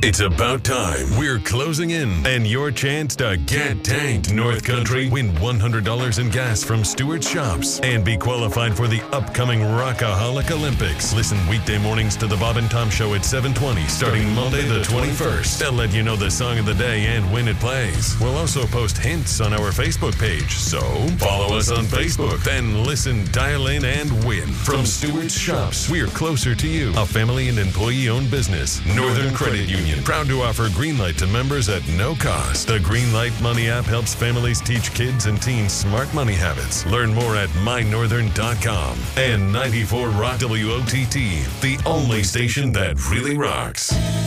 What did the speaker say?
It's about time. We're closing in, and your chance to get tanked, North Country. Win $100 in gas from Stewart's Shops and be qualified for the upcoming Rockaholic Olympics. Listen weekday mornings to the Bob and Tom Show at 7:20, starting Monday the 21st. They'll let you know the song of the day and when it plays. We'll also post hints on our Facebook page, so follow us on Facebook. Then listen, dial in, and win. From Stewart's Shops, we're closer to you. A family and employee-owned business. Northern Credit Union. Proud to offer Greenlight to members at no cost. The Greenlight Money app helps families teach kids and teens smart money habits. Learn more at mynorthern.com. And 94 Rock WOTT, the only station that really rocks.